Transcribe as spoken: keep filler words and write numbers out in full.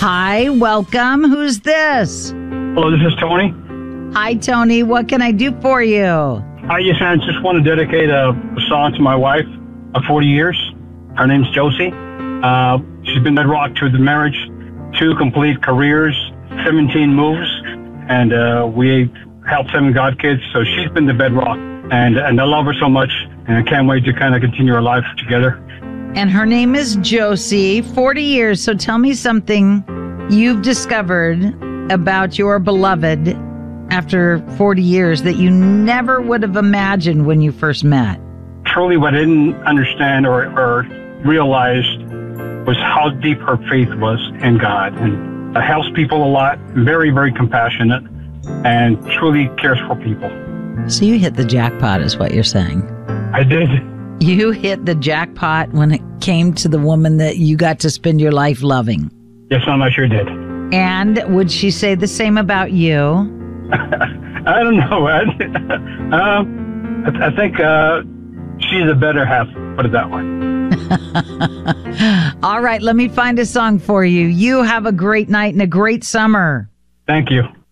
Hi, welcome. Who's this? Hello, this is Tony. Hi, Tony. What can I do for you? I just, I just want to dedicate a, a song to my wife of forty years. Her name's Josie. Uh, she's been bedrock to the marriage, two complete careers, seventeen moves, and uh, we helped seven God kids. So she's been the bedrock, and and I love her so much, and I can't wait to kind of continue our life together. And her name is Josie, forty years. So tell me something you've discovered about your beloved after forty years that you never would have imagined when you first met. Truly, what I didn't understand or, or realize was how deep her faith was in God, and uh, helps people a lot, very, very compassionate, and truly cares for people. So you hit the jackpot is what you're saying. I did. You hit the jackpot when it came to the woman that you got to spend your life loving. Yes, ma'am, I sure did. And would she say the same about you? I don't know. I, uh, I, I think uh, she's a better half, put it that way. All right, let me find a song for you. You have a great night and a great summer. Thank you.